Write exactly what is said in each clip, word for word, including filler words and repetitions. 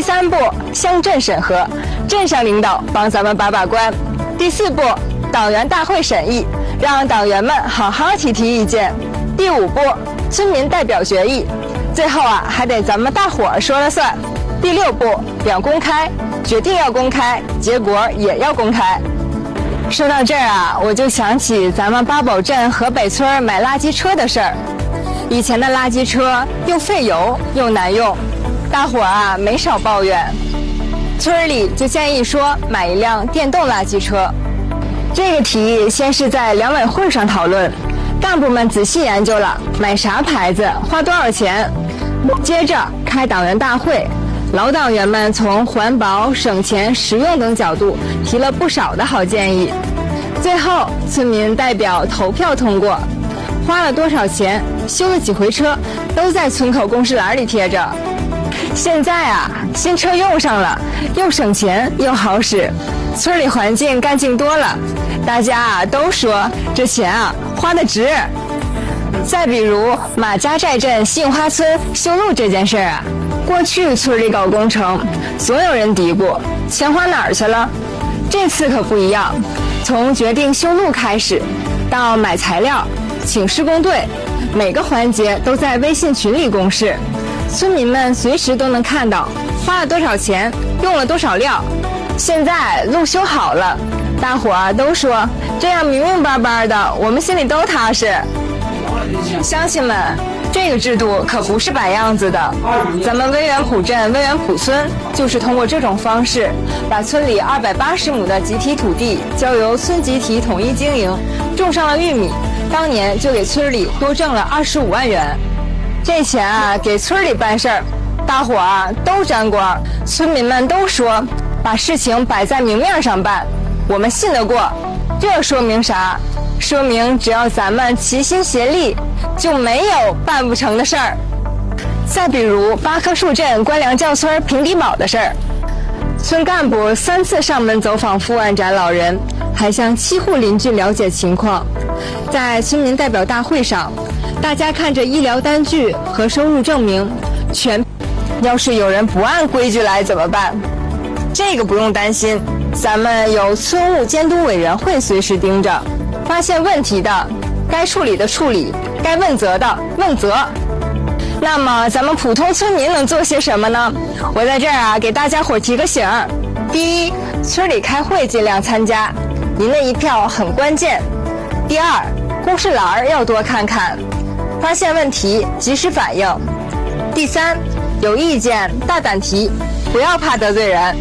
三步，乡镇审核，镇上领导帮咱们把把关。第四步，党员大会审议，让党员们好好提提意见。第五步，村民代表决议，最后啊还得咱们大伙儿说了算。第六步，表公开，决定要公开，结果也要公开。说到这儿啊，我就想起咱们八宝镇河北村买垃圾车的事儿。以前的垃圾车又费油又难用，大伙儿啊没少抱怨。村里就建议说买一辆电动垃圾车。这个提议先是在两委会上讨论，干部们仔细研究了买啥牌子、花多少钱，接着开党员大会。老党员们从环保、省钱、实用等角度提了不少的好建议，最后村民代表投票通过。花了多少钱，修了几回车，都在村口公示栏里贴着。现在啊，新车用上了，又省钱又好使，村里环境干净多了，大家啊都说这钱啊花得值。再比如马家寨镇杏花村修路这件事啊，过去村里搞工程，所有人嘀咕钱花哪儿去了。这次可不一样，从决定修路开始，到买材料、请施工队，每个环节都在微信群里公示，村民们随时都能看到花了多少钱，用了多少料。现在路修好了，大伙儿都说这样明明白白的，我们心里都踏实。乡亲们，这个制度可不是摆样子的。咱们威远浦镇威远浦村就是通过这种方式，把村里二百八十亩的集体土地交由村集体统一经营，种上了玉米，当年就给村里多挣了二十五万元。这钱啊，给村里办事儿，大伙儿啊都沾光，村民们都说把事情摆在明面上办，我们信得过。这说明啥？说明只要咱们齐心协力，就没有办不成的事儿。再比如八棵树镇关梁教村平底堡的事儿，村干部三次上门走访富安宅老人，还向七户邻居了解情况。在村民代表大会上，大家看着医疗单据和收入证明全，要是有人不按规矩来怎么办？这个不用担心，咱们有村务监督委员会随时盯着，发现问题的该处理的处理，该问责的问责。那么咱们普通村民能做些什么呢？我在这儿啊给大家伙提个醒儿。第一，村里开会尽量参加，您的一票很关键。第二，公示栏要多看看，发现问题及时反映。第三，有意见大胆提，不要怕得罪人。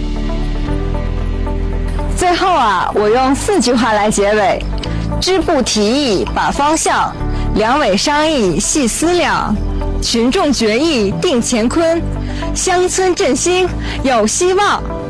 最后啊，我用四句话来结尾：支部提议把方向，两委商议细思量，群众决议定乾坤，乡村振兴有希望。